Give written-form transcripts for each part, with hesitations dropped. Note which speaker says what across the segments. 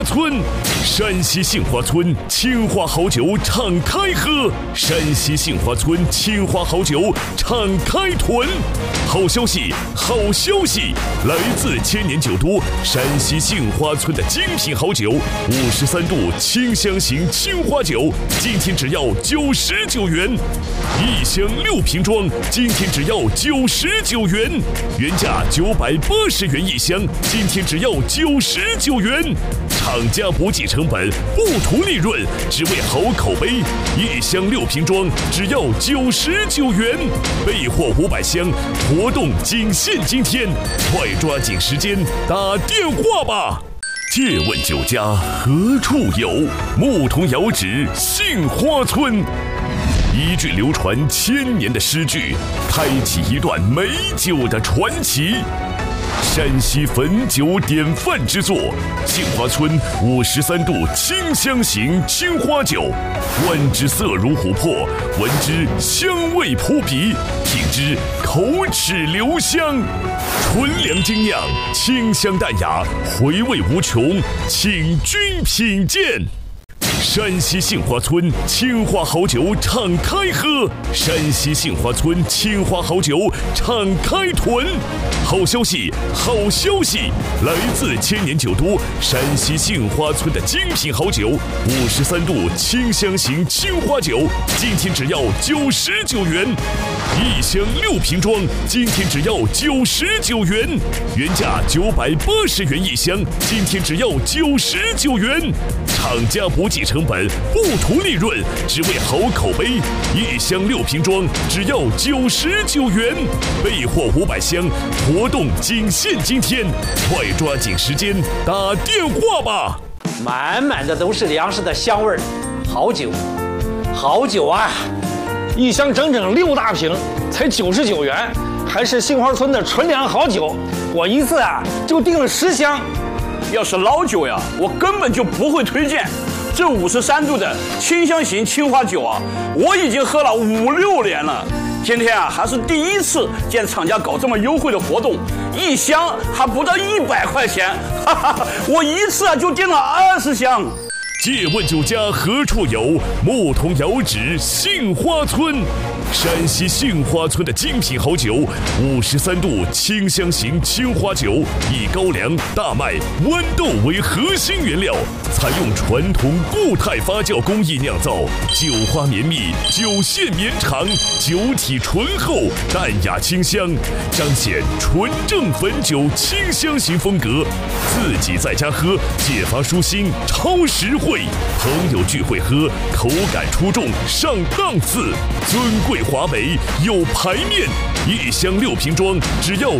Speaker 1: 村，山西杏花村青花好酒敞开喝，山西杏花村青花好酒敞开囤。好消息，好消息！来自千年酒都山西杏花村的精品好酒，53度清香型青花酒，今天只要99元，一箱6瓶装，今天只要99元，原价980元一箱，今天只要99元。厂家不计成本，不图利润，只为好口碑。一箱6瓶装，只要99元，备货500箱，活动仅限今天，快抓紧时间打电话吧！借问酒家何处有？牧童遥指杏花村。一句流传1000年的诗句，开启一段美酒的传奇。山西汾酒典范之作，杏花村53度清香型青花酒，观之色如琥珀，闻之香味扑鼻，品之口齿留香。纯粮精酿，清香淡雅，回味无穷，请君品鉴。山西杏花村青花好酒敞开喝，山西杏花村青花好酒敞开囤。好消息，好消息！来自千年酒都山西杏花村的精品好酒，53度清香型青花酒，今天只要99元，一箱6瓶装，今天只要99元，原价980元一箱，今天只要99元。厂家不计成本，不图利润，只为好口碑。一箱6瓶装，只要99元，备货500箱，活动仅限今天，快抓紧时间打电话吧！
Speaker 2: 满满的都是粮食的香味儿，好酒，好酒啊！
Speaker 3: 一箱整整6大瓶，才99元，还是杏花村的纯粮好酒。我一次就订了10箱。
Speaker 4: 要是老酒呀，我根本就不会推荐。这53度的清香型青花酒啊，我已经喝了5、6年了。今天还是第一次见厂家搞这么优惠的活动，一箱还不到100块钱，哈哈，我一次就订了20箱。
Speaker 1: 借问酒家何处有？牧童遥指杏花村。山西杏花村的精品好酒，53度清香型青花酒，以高粱、大麦、豌豆为核心原料，采用传统固态发酵工艺酿造，酒花绵密，酒线绵长，酒体醇厚，淡雅清香，彰显纯正汾酒清香型风格。自己在家喝，解乏舒心，超实惠；朋友聚会喝，口感出众，上档次，尊贵华美，有排面。一箱6瓶装，只要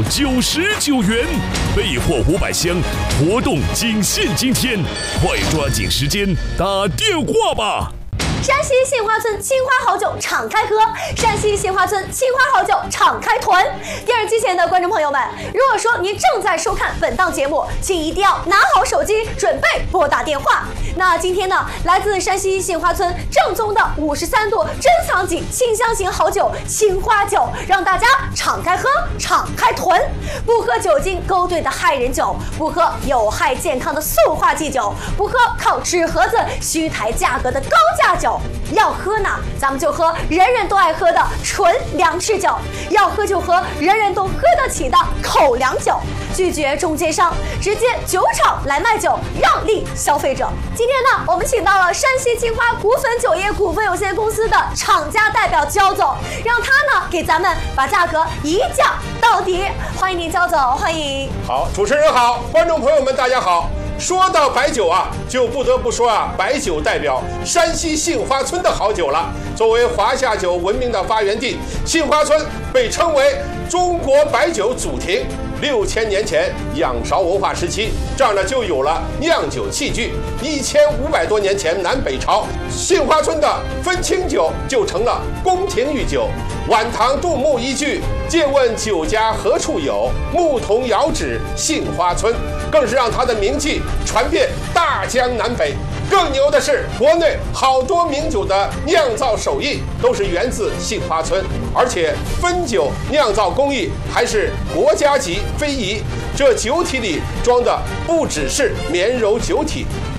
Speaker 1: 99元，备货500箱，活动仅限今天，快抓紧时间打电话吧！
Speaker 5: 山西杏花村青花好酒敞开喝，山西杏花村青花好酒敞开囤。电视机前的观众朋友们，如果说您正在收看本档节目，请一定要拿好手机，准备拨打电话。那今天呢，来自山西杏花村正宗的53度珍藏级清香型好酒青花酒，让大家敞开喝，敞开囤。不喝酒精勾兑的害人酒，不喝有害健康的塑化剂酒，不喝靠纸盒子虚抬价格的高价酒。要喝呢，咱们就喝人人都爱喝的纯粮食酒；要喝就喝人人都喝得起的口粮酒。拒绝中间商，直接酒厂来卖酒，让利消费者。今天呢，我们请到了山西青花谷粉酒业股份有限公司的厂家代表焦总，让他呢给咱们把价格一降到底。欢迎您，焦总，欢迎。
Speaker 6: 好，主持人好，观众朋友们大家好。说到白酒就不得不说白酒代表山西杏花村的好酒了。作为华夏酒闻名的发源地，杏花村被称为中国白酒祖庭。6000年前，仰韶文化时期，这儿呢就有了酿酒器具。1500多年前，南北朝，杏花村的分清酒就成了宫廷御酒。晚唐杜牧一句“借问酒家何处有，牧童遥指杏花村”，更是让他的名气传遍大江南北。更牛的是，国内好多名酒的酿造手艺都是源自杏花村，而且汾酒酿造工艺还是国家级非遗。这酒体里装的不只是绵柔酒体，